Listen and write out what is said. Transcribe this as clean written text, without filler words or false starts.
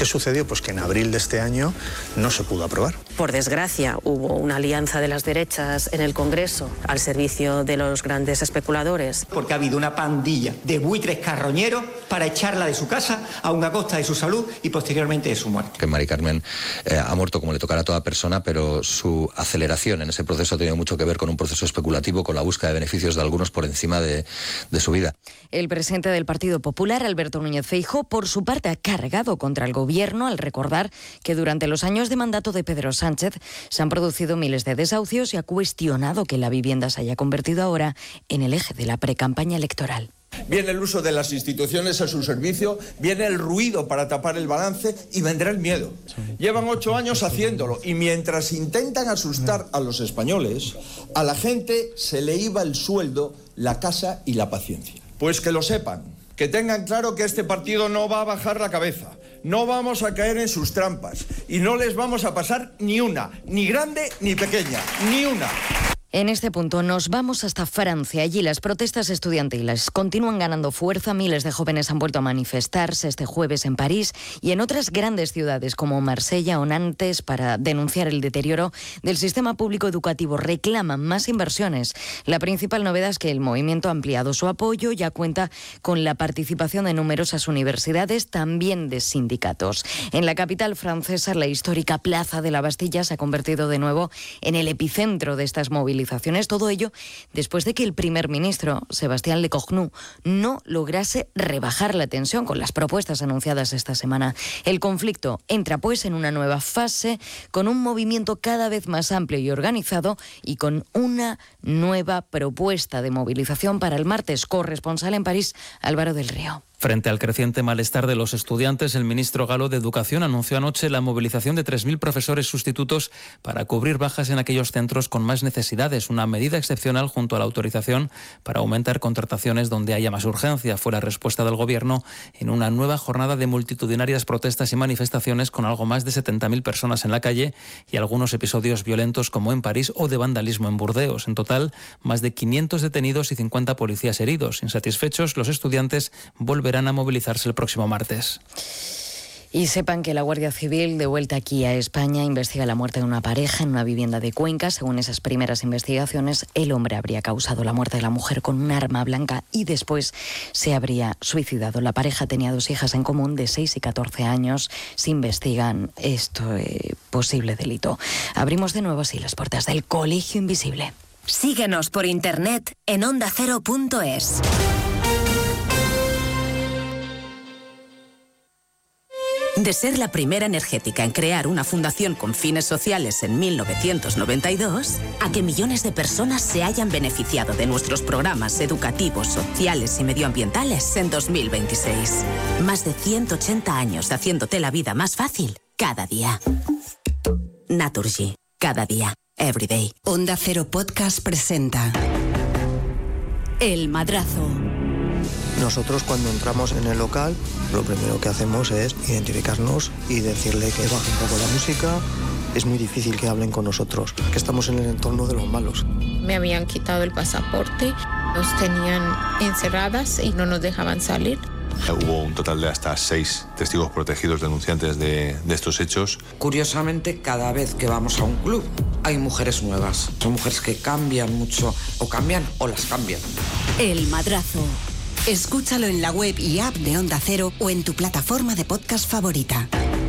¿Qué sucedió? Pues que en abril de este año no se pudo aprobar. Por desgracia, hubo una alianza de las derechas en el Congreso al servicio de los grandes especuladores. Porque ha habido una pandilla de buitres carroñeros para echarla de su casa, aun a costa de su salud y posteriormente de su muerte. Que Mari Carmen ha muerto como le tocará a toda persona, pero su aceleración en ese proceso ha tenido mucho que ver con un proceso especulativo, con la búsqueda de beneficios de algunos por encima de su vida. El presidente del Partido Popular, Alberto Núñez Feijóo, por su parte ha cargado contra el gobierno al recordar que durante los años de mandato de Pedro Sánchez se han producido miles de desahucios y ha cuestionado que la vivienda se haya convertido ahora en el eje de la precampaña electoral. Viene el uso de las instituciones a su servicio, viene el ruido para tapar el balance y vendrá el miedo. Llevan 8 años haciéndolo y mientras intentan asustar a los españoles, a la gente se le iba el sueldo, la casa y la paciencia. Pues que lo sepan, que tengan claro que este partido no va a bajar la cabeza, no vamos a caer en sus trampas y no les vamos a pasar ni una, ni grande ni pequeña, ni una. En este punto nos vamos hasta Francia. Allí las protestas estudiantiles continúan ganando fuerza. Miles de jóvenes han vuelto a manifestarse este jueves en París y en otras grandes ciudades como Marsella o Nantes para denunciar el deterioro del sistema público educativo. Reclaman más inversiones. La principal novedad es que el movimiento ha ampliado su apoyo, ya cuenta con la participación de numerosas universidades, también de sindicatos. En la capital francesa, la histórica Plaza de la Bastilla se ha convertido de nuevo en el epicentro de estas movilizaciones. Todo ello después de que el primer ministro, Sébastien Lecornu, no lograse rebajar la tensión con las propuestas anunciadas esta semana. El conflicto entra pues en una nueva fase con un movimiento cada vez más amplio y organizado y con una nueva propuesta de movilización para el martes. Corresponsal en París, Álvaro del Río. Frente al creciente malestar de los estudiantes, el ministro galo de Educación anunció anoche la movilización de 3.000 profesores sustitutos para cubrir bajas en aquellos centros con más necesidades, una medida excepcional junto a la autorización para aumentar contrataciones donde haya más urgencia. Fue la respuesta del Gobierno en una nueva jornada de multitudinarias protestas y manifestaciones con algo más de 70.000 personas en la calle y algunos episodios violentos como en París o de vandalismo en Burdeos. En total, más de 500 detenidos y 50 policías heridos. Insatisfechos, los estudiantes volverán a movilizarse el próximo martes. Y sepan que la Guardia Civil, de vuelta aquí a España, investiga la muerte de una pareja en una vivienda de Cuenca. Según esas primeras investigaciones, el hombre habría causado la muerte de la mujer con un arma blanca y después se habría suicidado. La pareja tenía 2 hijas en común de 6 y 14 años. Se investigan este posible delito. Abrimos de nuevo así las puertas del Colegio Invisible. Síguenos por internet en ondacero.es. De ser la primera energética en crear una fundación con fines sociales en 1992, a que millones de personas se hayan beneficiado de nuestros programas educativos, sociales y medioambientales en 2026. Más de 180 años haciéndote la vida más fácil cada día. Naturgy. Cada día. Everyday. Onda Cero Podcast presenta El Madrazo. Nosotros cuando entramos en el local, lo primero que hacemos es identificarnos y decirle que baje un poco la música. Es muy difícil que hablen con nosotros, que estamos en el entorno de los malos. Me habían quitado el pasaporte, nos tenían encerradas y no nos dejaban salir. Hubo un total de hasta 6 testigos protegidos denunciantes de estos hechos. Curiosamente, cada vez que vamos a un club hay mujeres nuevas. Son mujeres que cambian mucho, o cambian o las cambian. El Madrazo. Escúchalo en la web y app de Onda Cero o en tu plataforma de podcast favorita.